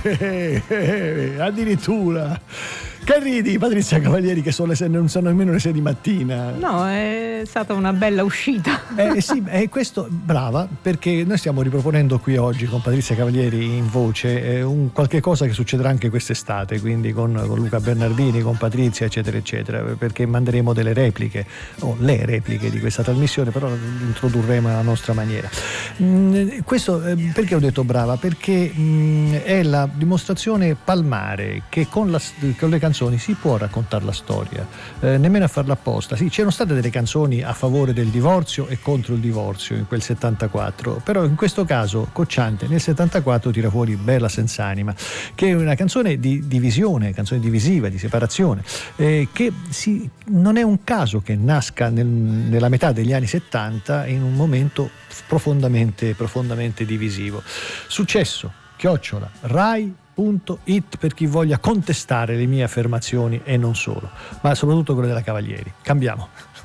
Addirittura. Che ridi, Patrizia Cavalieri, che non sono nemmeno le 6 di mattina? No, è stata una bella uscita. Sì, questo, brava, perché noi stiamo riproponendo qui oggi con Patrizia Cavalieri in voce un qualche cosa che succederà anche quest'estate, quindi con Luca Bernardini, con Patrizia, eccetera, eccetera, perché manderemo delle repliche, le repliche di questa trasmissione, però le introdurremo alla nostra maniera. Questo perché ho detto brava? Perché è la dimostrazione palmare che con le canzoni si può raccontare la storia, nemmeno a farla apposta. Sì, c'erano state delle canzoni a favore del divorzio e contro il divorzio in quel 74, però in questo caso Cocciante nel 74 tira fuori Bella Senz'anima, che è una canzone di divisione, canzone divisiva, di separazione, che non è un caso che nasca nella metà degli anni 70 in un momento profondamente divisivo. Successo @rai.it per chi voglia contestare le mie affermazioni e non solo, ma soprattutto quelle della Cavalieri. Cambiamo.